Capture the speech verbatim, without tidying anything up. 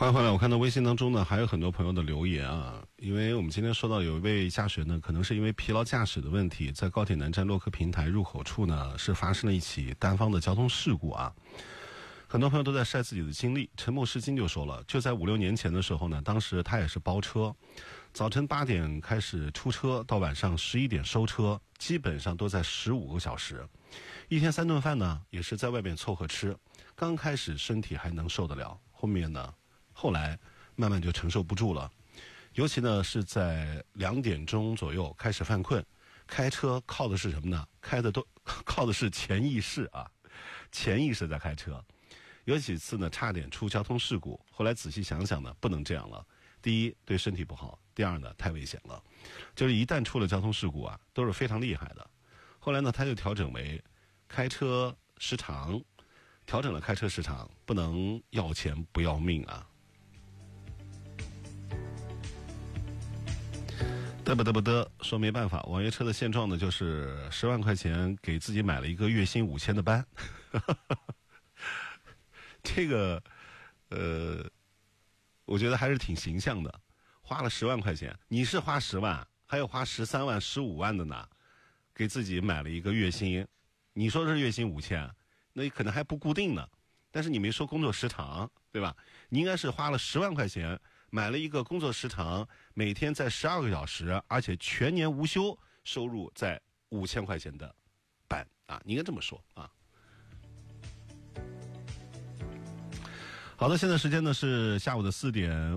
欢迎回来，我看到微信当中呢还有很多朋友的留言啊，因为我们今天说到有一位驾驶呢，可能是因为疲劳驾驶的问题，在高铁南站洛克平台入口处呢是发生了一起单方的交通事故啊。很多朋友都在晒自己的经历，陈某诗金就说了，就在五六年前的时候呢，当时他也是包车，早晨八点开始出车，到晚上十一点收车，基本上都在十五个小时，一天三顿饭呢也是在外面凑合吃，刚开始身体还能受得了，后面呢后来慢慢就承受不住了，尤其呢是在两点钟左右开始犯困，开车靠的是什么呢？开的都靠的是潜意识啊，潜意识在开车。有几次呢差点出交通事故，后来仔细想想呢不能这样了，第一对身体不好，第二呢太危险了，就是一旦出了交通事故啊都是非常厉害的。后来呢他就调整为开车时长，调整了开车时长，不能要钱不要命啊。嘚不嘚不嘚说没办法，网约车的现状呢就是十万块钱给自己买了一个月薪五千的班这个呃我觉得还是挺形象的，花了十万块钱，你是花十万还有花十三万十五万的呢，给自己买了一个月薪，你说是月薪五千，那可能还不固定呢，但是你没说工作时长，对吧？你应该是花了十万块钱买了一个工作时长，每天在十二个小时，而且全年无休，收入在五千块钱的班啊，你应该这么说啊。好的，现在时间呢是下午的四点